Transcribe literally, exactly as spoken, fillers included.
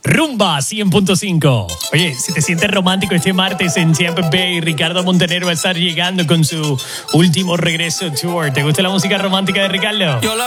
Rumba cien punto cinco. Oye, si te sientes romántico este martes en Tampa Bay, Ricardo Montaner va a estar llegando con su último regreso tour. ¿Te gusta la música romántica de Ricardo? Yo la